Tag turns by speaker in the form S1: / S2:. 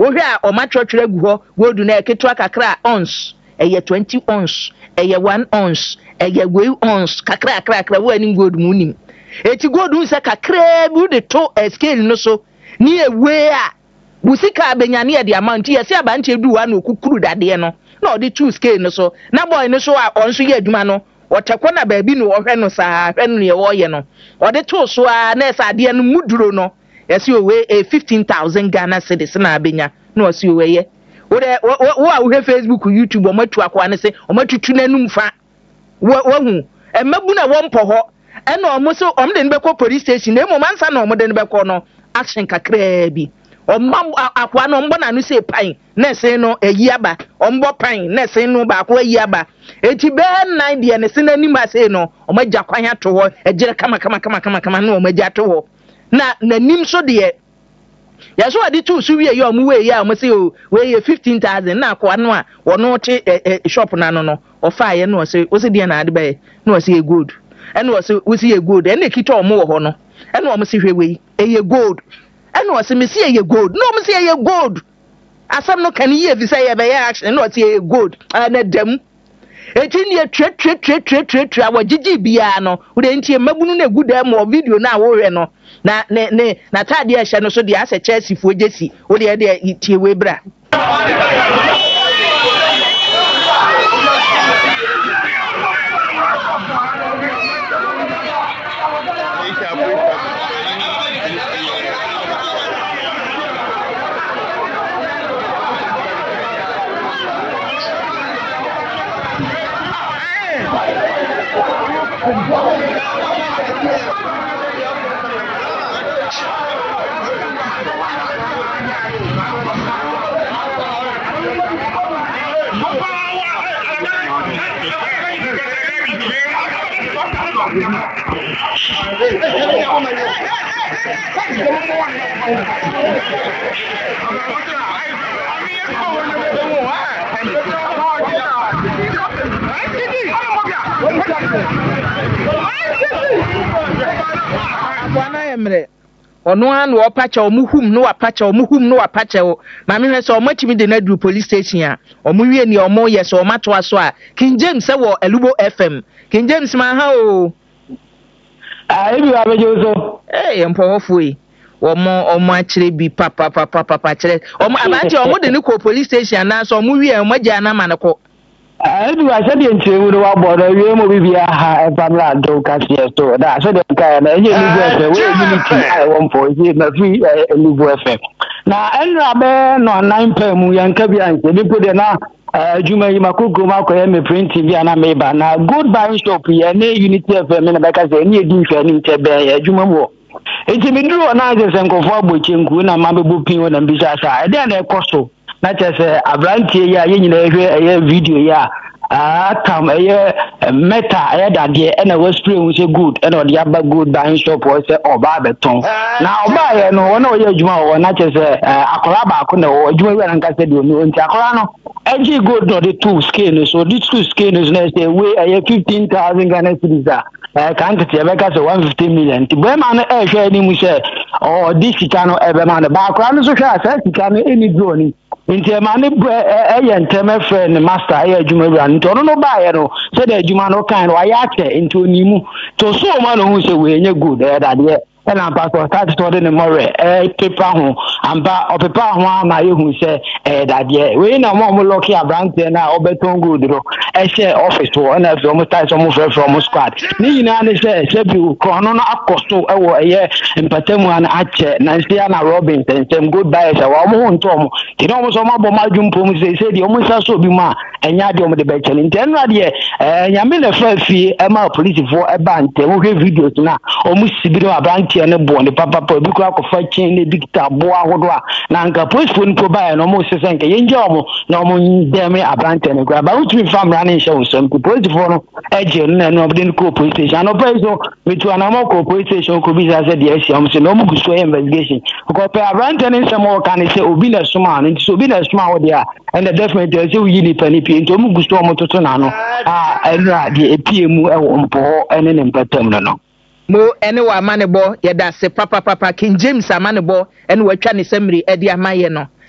S1: hwe a o ma twetwere gu ho gold na eketwa kakra ounce eye 20 ounce eye 1 ounce eye 2 ounce kakra wo ani gold mu nim eti gold nse kakra bu de to scale no so ni ewe a busika benyane ye de amount ye se aba nche duwa na okukuru dade no na o de two scale no so na boy no so a onso ye adwuma no otekwa na baabi no ohwe no saa hwe no ye wo ye no o de to so a na esa ade no muduro no yesi owe 15,000 Ghana cedis na abenya na osi owe ye wo a wo Facebook YouTube o matu akwa ne se o matutu nanum fa wo hu emabu na wo mpo ho ena o mo so o mde nbekọ police station na mo mansa na o mde nbekọ no action kakra bi o mam akwa no mbo na no se pan na se no eyi aba o mbo pan na se no ba akwa eyi aba eti be 9 de ne se na nim ase no o magya kwan ato ho ejere kama na o magya to ho na nim so de ya so ade tu su wie ye o mu we ya o mo se o we ye 15,000 na akwa no a wono te shop na no o fa ye no o se de na ade be na o se good ene o se we se good ene kita o mo wo ho no ene o mo se hwewe eye gold ene o se me se eye gold no mo se eye gold asam no kan ye fi say ye be action no o se eye gold na dem eti ne tre awogigi bia no wo de ntie mabunu na egu da mo video na wo hwe no na tade a hye no so de ase Chelsea fo jesi wo de tie we bra Bwana emre ono anu opacha omuhum no apacha o ma me hwese omachimi de na du police station a omuwie ni omo yes o mato aso a King James wo Elubo FM King James ma ha o
S2: ebi wa bejoso
S1: empowofo yi omo akire bi papa kire omo abache omo de ni ko police station na so omuwie omagya na manako
S2: ebi wa se de nchewu no wa bodo wie mo bibia ha famla do kase so da so de ka na enye Elubo FM we unity I won for here na free Elubo FM na enra be no 9 pa mu yanka bia nke bipo de na juma yi makugo makoye me printing bia na meba na good buying shop ye na unity FM na be ka se ni edi nfa ni nche be ye juma mo enti mi duro na je senkofo agboche na mabebu pin na mbisa sa e de na ekoso na chese abrantie ya ye nyina ehwe video ya tam meta dade na we spray we say good and o dia ba good buying shop we say oba beton na oba ye no wona o ye adwuma o na chese akora ba ko na o adwuma wi na nka se de o nti akora no eji good no the two scale so the two scale is na say we 15,000 Ghana cedis can't be ka say 150 million ti boy man hwe ni mu say o this sika ebe man ba akora no so hwe asa sika no eni drone nti ma ne nteme friend master adwuma wi an to no ba ye no say the adwuma no kan wa ya ake nti onimu to so ma no hu say we enye good dade na pastor start to the more paper ho amba o paper ho ma ye hu say dade we na mo lucky abrant na obeton good ro share office ho na from start some from squad ni nyina ne say bi ko no akoso ewo mpatamu an ache na nsia na Robin tem good buy say wa mo nto mo ti no mo so ma bo ma dwumpo mo say di o mo sa so bi ma enya de o mo de be chele nten na de nyame le fa fi e ma police fo e ba ntem wo videos na o mo sibiro abrant ne bo ne papa bi ko akofa chen ne dictator bo ahodo a na nka police phone ko ba no mo sese nka yenje o mo na o mo dem abrant ne ko ba utumi famra ne nche so nka police phone no eje no no de ko police station no preso mitu anamo ko police station ko bi za se de esi o mo se no mo gusto investigation ko pe abrant ne nse mo kan se obi na suma no nti so obi na suma wo de a and the definitely say we yini pani pi nti o mo gusto mo toto na no enra de epiemu e wo mpo ene ne mpatam no
S1: mo ene wa manebo yeda se papa King James amanebo ene watwa ne samri edi amaye no